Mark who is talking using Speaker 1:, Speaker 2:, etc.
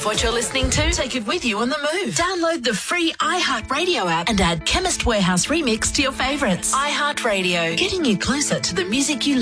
Speaker 1: what you're listening to? Take it with you on the move. Download the free iHeartRadio app and add Chemist Warehouse Remix to your favourites. iHeartRadio, getting you closer to the music you